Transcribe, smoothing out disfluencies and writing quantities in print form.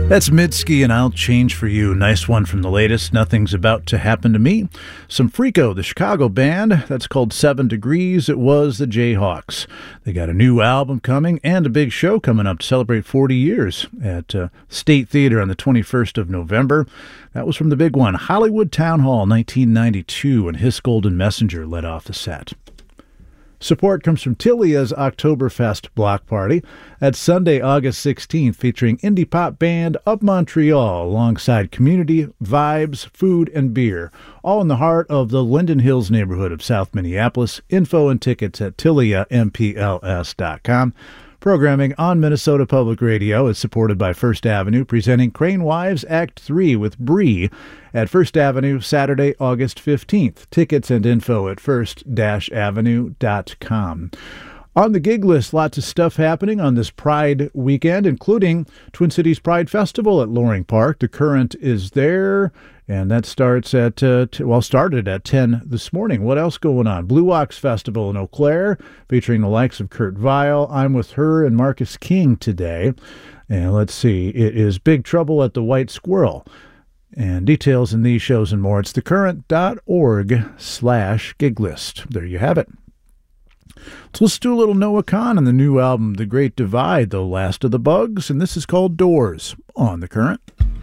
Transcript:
That's Mitski and I'll Change for You. Nice one from the latest, Nothing's About to Happen to Me. Some Freako, the Chicago band, that's called 7 Degrees. It was the Jayhawks. They got a new album coming and a big show coming up to celebrate 40 years at State Theater on the 21st of November. That was from the big one, Hollywood Town Hall, 1992, and Hiss Golden Messenger led off the set. Support comes from Tilia's Oktoberfest Block Party. That's Sunday, August 16th, featuring indie pop band of Montreal alongside community, vibes, food, and beer. All in the heart of the Linden Hills neighborhood of South Minneapolis. Info and tickets at tiliampls.com. Programming on Minnesota Public Radio is supported by First Avenue, presenting Crane Wives Act 3 with Bree at First Avenue, Saturday, August 15th. Tickets and info at first-avenue.com. On the gig list, lots of stuff happening on this Pride weekend, including Twin Cities Pride Festival at Loring Park. The Current is there, and that starts at, started at 10 this morning. What else going on? Blue Ox Festival in Eau Claire, featuring the likes of Kurt Vile, I'm With Her, and Marcus King today. And let's see, it is Big Trouble at the White Squirrel. And details in these shows and more, it's thecurrent.org/gig list. There you have it. So let's do a little Noah Kahan on the new album, The Great Divide, The Last of the Bugs, and this is called Doors on The Current.